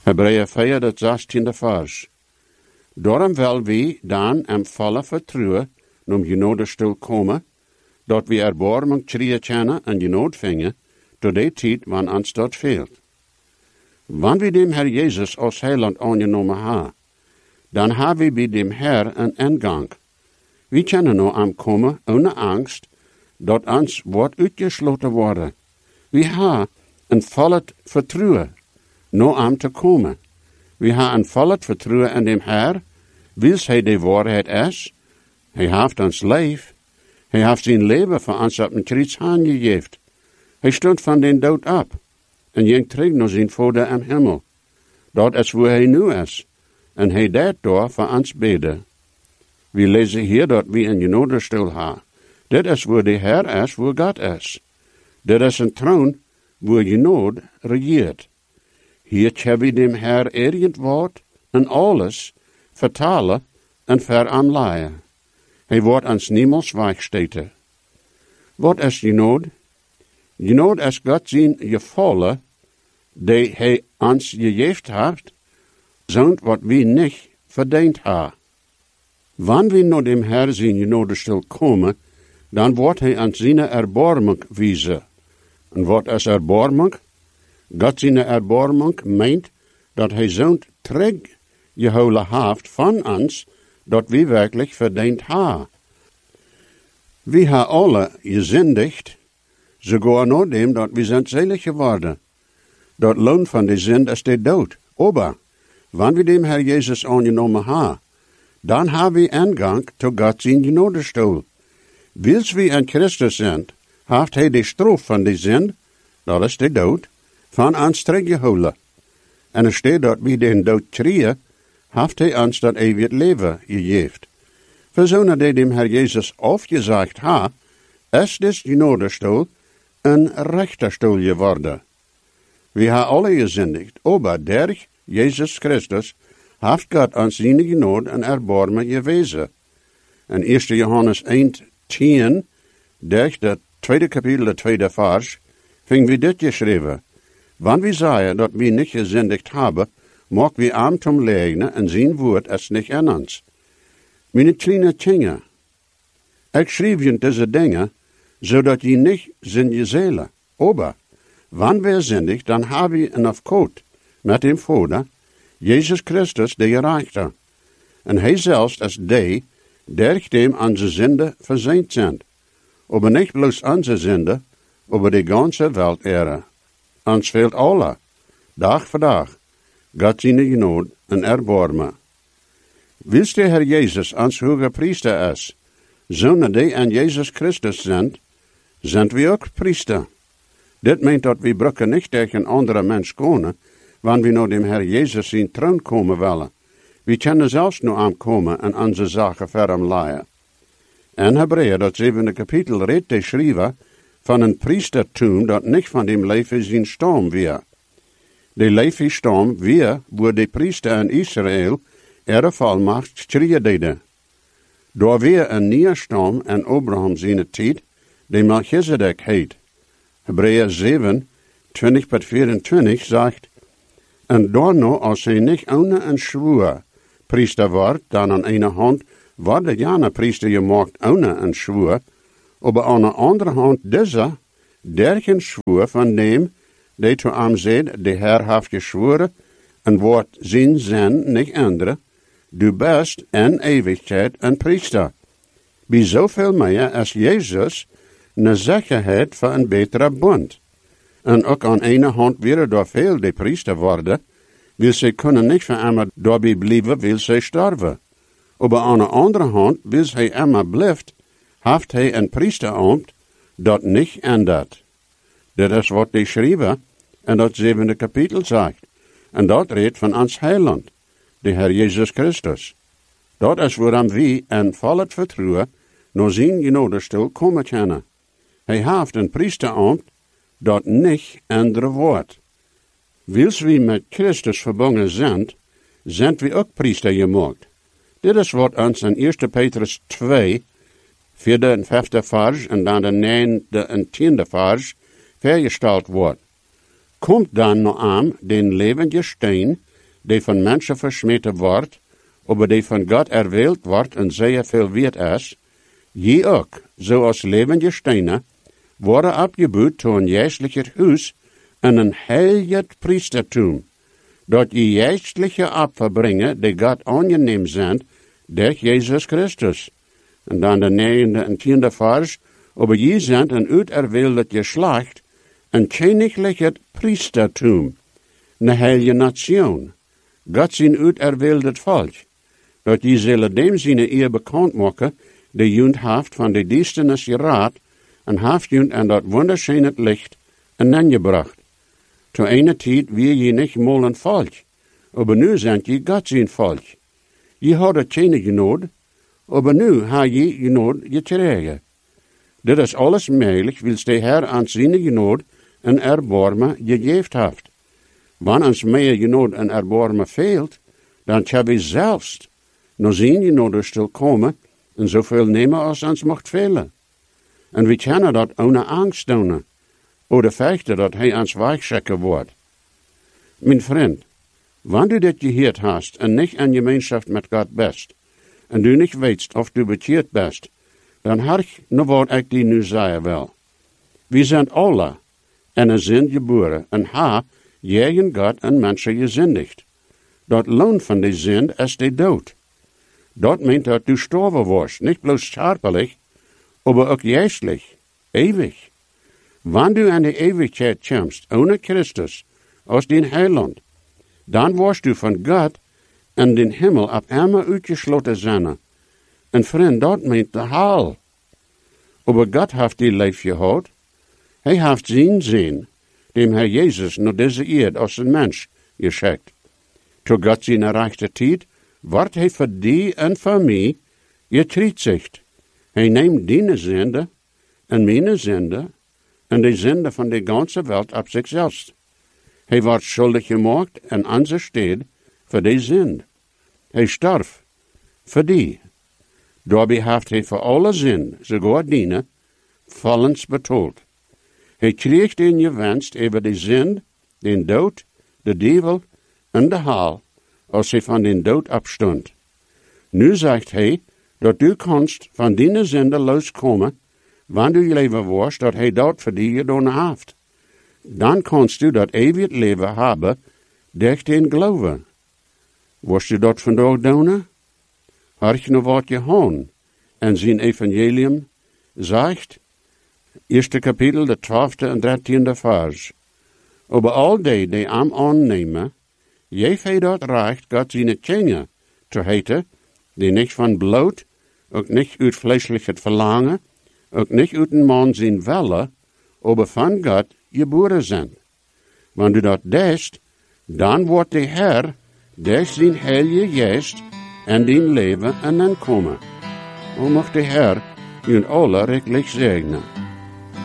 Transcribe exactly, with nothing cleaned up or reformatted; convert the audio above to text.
Hebreeën vier, dat zestiende vers. Daarom wil we dan em volle vertrouwen om genodestoel komen, dat we erbarming schreeuwen kennen en genood vingen, tot die tijd wanneer ons dat veelt. Wanneer we dem Herr Jezus als heiland aangenomen hebben, dan hebben we bij dem Herr een ingang. We kunnen nu aankomen ohne angst, dat ons wordt uitgesloten worden. We hebben een volle vertrouwen, nu aan te komen. We hebben een volle vertrouwen in dem Herr, wils hij de waarheid is. Hij heeft ons leef. Hij heeft zijn leven voor ons op een kruis aangegeven. Hij stond van den dood op en ging terug naar zijn Vader in hemel. Dat is waar hij nu is. En hij deed daar voor ons beden. We lezen hier dat we een genodestoel hebben. Dit is waar de Heer is, waar God is. Dit is een troon waar genode regeert. Hier hebben we dem Heer ergend woord en alles vertalen en veranleien. Hij wordt ons niemals wegsteten. Wat is genode? Genode is God zijn gevallen, die hij ons gegeven heeft, zond wat we niet verdiend hebben. Wanneer we naar dem Herr zijn genodestoel komen, dan wordt hij ons zijn erbarming wijzen. En wat is erbarming? God zijn erbarming meent dat hij zo'n terug gehouden heeft van ons, dat we werkelijk verdiend hebben. We hebben alle gezündigd, sogar naar dem dat we zijn selig geworden. Dat loon van de zin is de dood. Aber, wanneer we dem Herr Jezus aangenomen hebben, dan hebben we ingang tot God zijn genodestoel. Wils we in Christus zijn, heeft hij de straf van de zin, dat is de dood, van ons teruggehouden. En er staat dat we den dood schreeuwen, heeft hij ons dat eeuwig leven gegeven. Verzonnen die dem Herr Jezus afgezegd ha, is des genodestoel een rechterstoel geworden. We hebben alle gezündigd, aber durch Jezus Christus heeft God ons zijn genode en erbarmen gewezen. In eerste Johannes één, tien, durch dat tweede kapitel, de tweede vers, ving we dit geschreven. Wanneer we zeggen dat we niet gezündigd hebben, mag we aan tom leugnen en zijn woord is niet in ons. Mijn kleine kinderen, ik schreef je deze dingen, zodat je niet zijn je zelen. Aber, wanneer we zindig, dan hebben we een afkoot met dem Vader, Jezus Christus, de gerechte. En hij zelfs is die, durch dem onze zinde verzeind zijn. Aber niet bloos onze zinde, aber de ganze Welt ere. Ons fehlt alle, dag voor dag, God zijn genode en erbarmen. Wils de Herr Jezus ons hoge priester is, zonen die aan Jezus Christus zijn, zijn we ook priester. Dit meent dat we brukken niet tegen een andere mens komen, wanneer we naar dem Herr Jezus zijn troon komen willen. We kunnen zelfs nu aankomen en onze zaken verder leiden. En Hebreeën, dat zevende kapitel, redt de schrijver van een priestertum dat niet van dem leven zijn stam weer. De leven stam weer, waar de priester in Israël ihre volmacht schreeuwden. Door weer een nieuwe stam in Abraham zijn tijd, de Melchizedek heet. Hebreeën zeven, twintig tot vierentwintig zegt, en daarna als hij niet ohne een schwur priester wordt, dan aan ene hand wordt ja een priester gemaakt ohne een schwur, aber aan de andere hand deze, der een schwur van dem, die zu hem zegt, de Herr heeft geschworen, en wordt zijn zin niet änderen, du bist in eeuwigheid een priester. Bij zoveel meer als Jezus een zekerheid voor een betere bond. En ook aan ene hand weer door veel de priester worden, wil ze kunnen niet voor immer daarbij blijven, wil ze sterven. Aber aan de andere hand, wil hij immer blijft, heeft hij een priesterambt dat niet ändert. Dit is wat de schrijver in dat zevende kapitel zegt. En dat redt van ons heiland, de Herr Jezus Christus. Dat is waarom we in volle vertrouwen naar zijn genodestoel komen kunnen. Hij heeft een priesterambt dat niet änderen wordt. Wils we met Christus verbonden zijn, zijn we ook priester gemaakt. Dit is wat ons in eerste Petrus twee, vierde en vijfde vers, en dan de negende en tiende vers, vergesteld wordt. Komt dan naar aan den levende steen, die van mensen versmeten wordt, aber die van God erwählt wordt en zeer veel weet is, je ook, zoals levende stenen, worden abgebuut tot een geestlicher huis en een heilig priestertum, dat je geestliche Opfer brengen, die God aangenehm zijn, door Jezus Christus. En dan de negende en tiende vers, aber je zijn een uiterwählte geslacht, een königlich priestertum, een heilige nation, God zijn uiterwählte volk, dat je zullen dem zijn eer bekend maken, die junt haft van de duisternis geraad, en haft junt aan dat wunderschöne licht en aangebracht. Zu einer tijd wie je niet mal een volk, aber nu zijn je God zijn volk. Je had het geen genood, aber nu ha je genood gekregen. Dit is alles mogelijk, wils de Heer aan zijn genood en erbarmen gegeven heeft. Wanneer ons meer genood en erbarmen veelt, dan kan we zelfs nog zijn genood stil komen en zoveel nemen als ons mocht velen. En we kunnen dat ohne angst doen, oder vechten dat hij ons weichschekken wordt. Mijn vriend, wanneer du dit gehoord hast en niet in gemeenschap met God best, en du niet weet of du bekeerd best, dan had ik nog wat ik die nu zeggen wil. We zijn alle en een zin geboren en ha, jegen God en mensen gezindigd. Dat loon van die zin is de dood. Dat meent dat du sterven wordt, niet bloos scharpelijk, aber ook geestlich, ewig. Wanneer du aan de eeuwigheid komst, ohne Christus, als den Heiland, dan word du van God en den Himmel op einmal uitgesloten zijn. En vriend, dat meent de hel. Aber God heeft die leef gehad. Hij heeft zijn zin, dem Herr Jezus naar deze eerd als een mens geschickt. Tot God zijn rechte tijd, wordt hij voor die en voor mij gekruisigd. Hij neemt die zinde en mijn zinde en de zinde van de ganze wereld op zichzelf. Hij wordt schuldig gemaakt en aanzesteed voor die zinde. Hij starf voor die. Daarbij heeft hij voor alle zin, sogar dienen, vollends betoeld. Hij kreeg den gewenst over de zin, den dood, de duivel en de hel, als hij van den dood opstond. Nu zegt hij, dat du kannst van die zinde loskomen, wanneer du leven wordt, dat hij dat voor die gedaan heeft. Dan kannst du dat eeuwig leven hebben, durch den geloven. Worst du dat vandaag doen? Harch nog wat je hoon, en zijn evangelium zegt, eerste kapitel, de twaalfde en dertiende vers. Aber al die, die am aannemen, geef hij dat recht, God zijn kinderen te heten, die niet van bloed, ook niet uit vleeselijk het verlangen, ook niet uit een man zijn welle, aber van God geboren zijn. Wanneer du dat deest, dan wordt de Heer, durch zijn heilige geest, en din leven en dan komen. O mag de Heer, jullie alle rijkelijk zegenen.